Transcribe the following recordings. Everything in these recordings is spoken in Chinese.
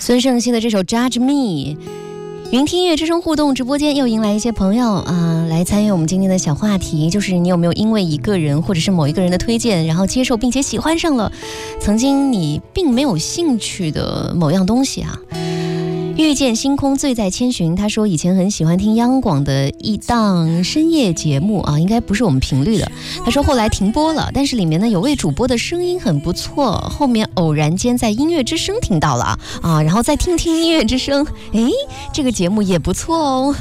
孙盛熙的这首 Judge Me。云听音乐之声互动直播间又迎来一些朋友来参与我们今天的小话题，就是你有没有因为一个人或者是某一个人的推荐，然后接受并且喜欢上了曾经你并没有兴趣的某样东西啊？遇见星空醉在千寻，他说以前很喜欢听央广的一档深夜节目啊，应该不是我们频率的。他说后来停播了，但是里面呢有位主播的声音很不错，后面偶然间在音乐之声听到了然后再听听音乐之声，这个节目也不错哦。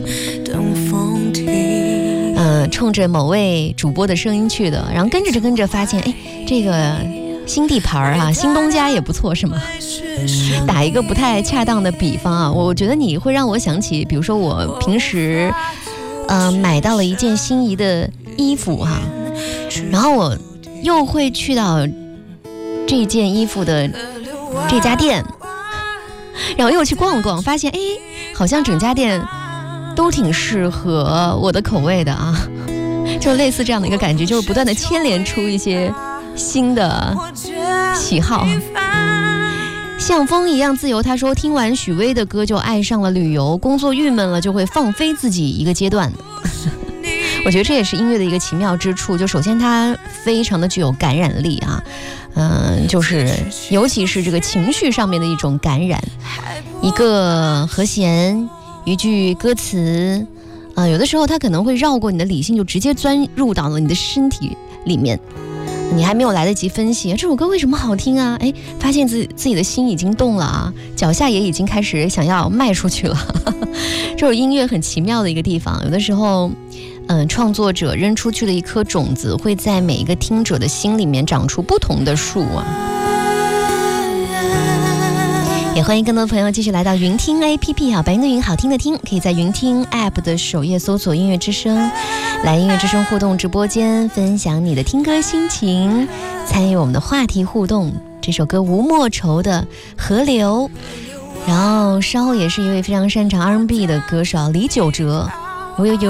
冲着某位主播的声音去的，然后跟着发现，这个新地盘新东家也不错，是吗？打一个不太恰当的比方我觉得你会让我想起，比如说我平时买到了一件心仪的衣服然后我又会去到这件衣服的这家店，然后又去逛逛，发现好像整家店都挺适合我的口味的就类似这样的一个感觉，就是不断的牵连出一些新的喜好。像风一样自由，他说听完许巍的歌就爱上了旅游，工作郁闷了就会放飞自己一个阶段。我觉得这也是音乐的一个奇妙之处，就首先它非常的具有感染力就是尤其是这个情绪上面的一种感染，一个和弦，一句歌词有的时候它可能会绕过你的理性，就直接钻入到了你的身体里面，你还没有来得及分析这首歌为什么好听发现自己的心已经动了脚下也已经开始想要迈出去了。这首音乐很奇妙的一个地方，有的时候创作者扔出去的一颗种子会在每一个听者的心里面长出不同的树也欢迎更多朋友继续来到云听 APP 白云的云，好听的听，可以在云听 App 的首页搜索音乐之声，来音乐之声互动直播间分享你的听歌心情，参与我们的话题互动。这首歌吴莫愁的河流，然后稍后也是一位非常擅长 R&B 的歌手李玖哲，我有